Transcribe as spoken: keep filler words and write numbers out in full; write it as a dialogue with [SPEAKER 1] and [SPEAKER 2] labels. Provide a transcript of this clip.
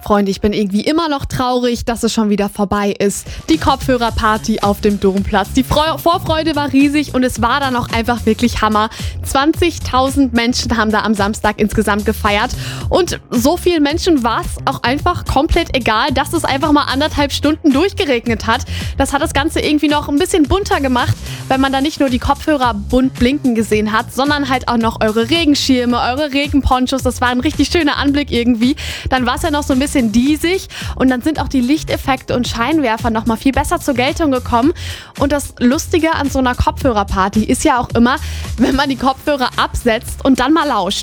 [SPEAKER 1] Freunde, ich bin irgendwie immer noch traurig, dass es schon wieder vorbei ist. Die Kopfhörerparty auf dem Domplatz. Die Freu- Vorfreude war riesig und es war dann auch einfach wirklich Hammer. zwanzigtausend Menschen haben da am Samstag insgesamt gefeiert. Und so vielen Menschen war es auch einfach komplett egal, dass es einfach mal anderthalb Stunden durchgeregnet hat. Das hat das Ganze irgendwie noch ein bisschen bunter gemacht, weil man da nicht nur die Kopfhörer bunt blinken gesehen hat, sondern halt auch noch eure Regenschirme, eure Regenponchos. Das war ein richtig schöner Anblick irgendwie. Dann war es ja noch so ein bisschen diesig und dann sind auch die Lichteffekte und Scheinwerfer noch mal viel besser zur Geltung gekommen. Und das Lustige an so einer Kopfhörerparty ist ja auch immer, wenn man die Kopfhörer absetzt und dann mal lauscht.